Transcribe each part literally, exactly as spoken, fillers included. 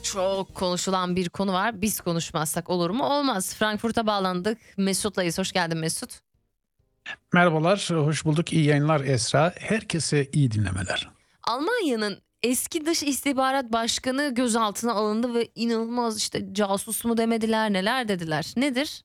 Çok konuşulan bir konu var. Biz konuşmazsak olur mu? Olmaz. Frankfurt'a bağlandık. Mesut'layız. Hoş geldin Mesut. Merhabalar, hoş bulduk. İyi yayınlar Esra. Herkese iyi dinlemeler. Almanya'nın eski Dış İstihbarat Başkanı gözaltına alındı ve inanılmaz işte casus mu demediler, neler dediler. Nedir?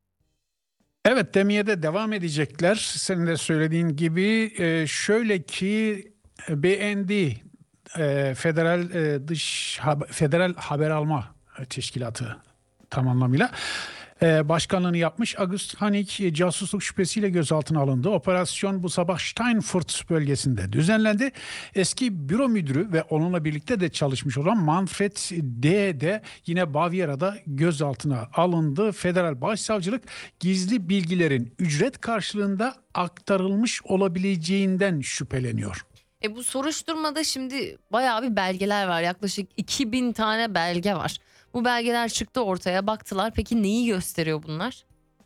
Evet, demeye de devam edecekler. Senin de söylediğin gibi e, şöyle ki e, B N D, e, Federal e, Dış Hab- Federal Haber Alma Teşkilatı tam anlamıyla e, başkanlığını yapmış. August Hanig e, casusluk şüphesiyle gözaltına alındı. Operasyon bu sabah Steinfurt bölgesinde düzenlendi. Eski büro müdürü ve onunla birlikte de çalışmış olan Manfred D. de yine Bavyera'da gözaltına alındı. Federal Başsavcılık gizli bilgilerin ücret karşılığında aktarılmış olabileceğinden şüpheleniyor. E bu soruşturmada şimdi bayağı bir belgeler var. Yaklaşık iki bin tane belge var. Bu belgeler çıktı ortaya, baktılar. Peki neyi gösteriyor bunlar?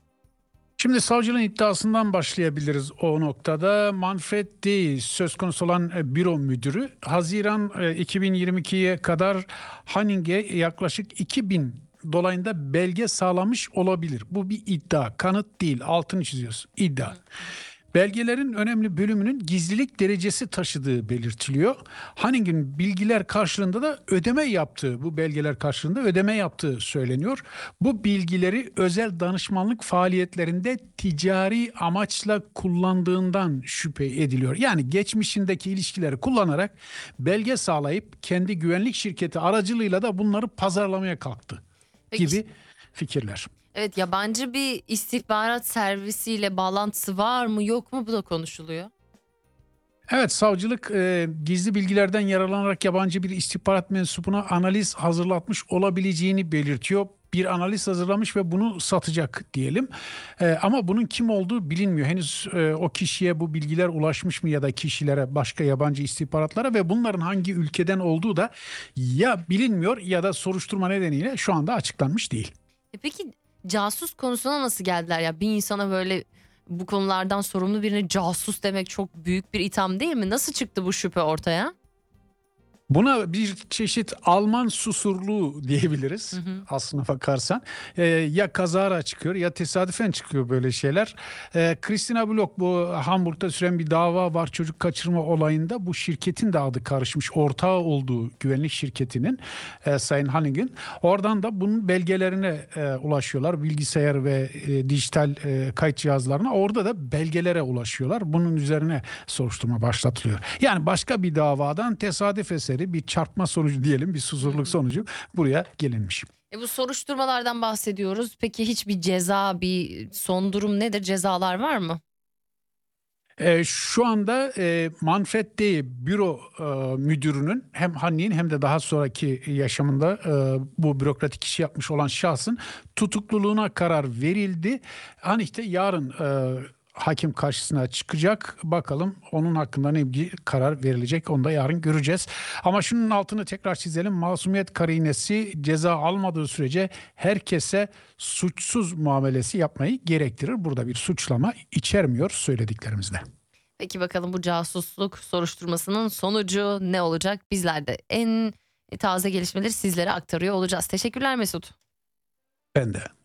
Şimdi savcılığın iddiasından başlayabiliriz o noktada. Manfred D. söz konusu olan e, büro müdürü Haziran e, iki bin yirmi ikiye kadar Hanning'e yaklaşık iki bin dolayında belge sağlamış olabilir. Bu bir iddia, kanıt değil. Altını çiziyoruz. İddia. Belgelerin önemli bölümünün gizlilik derecesi taşıdığı belirtiliyor. Hanning'in bilgiler karşılığında da ödeme yaptığı, bu belgeler karşılığında ödeme yaptığı söyleniyor. Bu bilgileri özel danışmanlık faaliyetlerinde ticari amaçla kullandığından şüphe ediliyor. Yani geçmişindeki ilişkileri kullanarak belge sağlayıp kendi güvenlik şirketi aracılığıyla da bunları pazarlamaya kalktı Peki, gibi fikirler. evet, yabancı bir istihbarat servisiyle bağlantısı var mı yok mu, bu da konuşuluyor. Evet, savcılık e, gizli bilgilerden yararlanarak yabancı bir istihbarat mensubuna analiz hazırlatmış olabileceğini belirtiyor. Bir analiz hazırlamış ve bunu satacak diyelim. E, ama bunun kim olduğu bilinmiyor. Henüz e, o kişiye bu bilgiler ulaşmış mı ya da kişilere, başka yabancı istihbaratlara ve bunların hangi ülkeden olduğu da ya bilinmiyor ya da soruşturma nedeniyle şu anda açıklanmış değil. E peki casus konusuna nasıl geldiler ya? Bir insana böyle bu konulardan sorumlu birine casus demek çok büyük bir itham değil mi? Nasıl çıktı bu şüphe ortaya? Buna bir çeşit Alman susurluğu Hı diyebiliriz hı. aslına bakarsan. Ee, ya kazara çıkıyor ya tesadüfen çıkıyor böyle şeyler. Ee, Christina Block, bu Hamburg'da süren bir dava var çocuk kaçırma olayında. Bu şirketin de adı karışmış. Ortağı olduğu güvenlik şirketinin, e, Sayın Hanning'in. Oradan da bunun belgelerine e, ulaşıyorlar. Bilgisayar ve e, dijital e, kayıt cihazlarına. Orada da belgelere ulaşıyorlar. Bunun üzerine soruşturma başlatılıyor. Yani başka bir davadan tesadüf eseri bir çarpma sonucu diyelim, bir Hı susuzluk hı. sonucu buraya gelinmiş. E bu soruşturmalardan bahsediyoruz. Peki hiçbir ceza, bir son durum nedir? Cezalar var mı? Ee, şu anda e, Manfred D. büro e, müdürünün hem Hanni'nin hem de daha sonraki yaşamında e, bu bürokratik işi yapmış olan şahsın tutukluluğuna karar verildi. Hani işte yarın e, hakim karşısına çıkacak. Bakalım onun hakkında ne bir karar verilecek. Onu da yarın göreceğiz. Ama şunun altını tekrar çizelim. Masumiyet karinesi ceza almadığı sürece herkese suçsuz muamelesi yapmayı gerektirir. Burada bir suçlama içermiyor söylediklerimizde. Peki bakalım bu casusluk soruşturmasının sonucu ne olacak? Bizler de en taze gelişmeleri sizlere aktarıyor olacağız. Teşekkürler Mesut. Ben de.